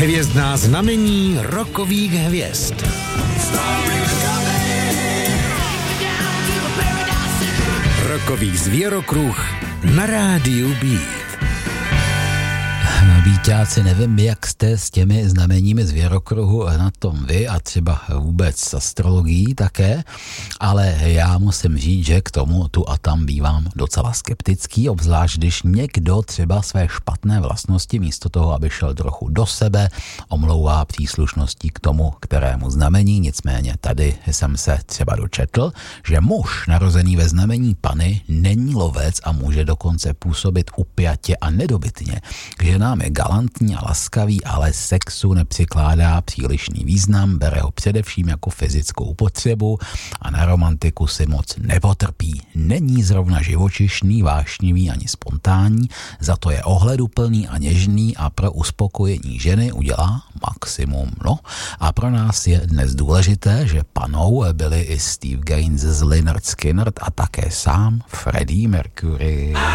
Hvězdná znamení rockových hvězd. Rockový zvěrokruh na rádiu Beat. Víťáci, nevím, jak jste s těmi znameními zvěrokruhu na tom vy a třeba vůbec s astrologií také, ale já musím říct, že k tomu tu a tam bývám docela skeptický, obzvlášť když někdo třeba své špatné vlastnosti místo toho, aby šel trochu do sebe, omlouvá příslušností k tomu, kterému znamení. Nicméně tady jsem se třeba dočetl, že muž narozený ve znamení Panny není lovec a může dokonce působit upjatě a nedobytně. Žena je galantní a laskavý, ale sexu nepřikládá přílišný význam, bere ho především jako fyzickou potřebu a na romantiku si moc nepotrpí. Není zrovna živočišný, vášnivý ani spontánní, za to je ohleduplný a něžný a pro uspokojení ženy udělá maximum. No a pro nás je dnes důležité, že panou byli i Steve Gaines z Lynyrd Skynyrd a také sám Freddie Mercury.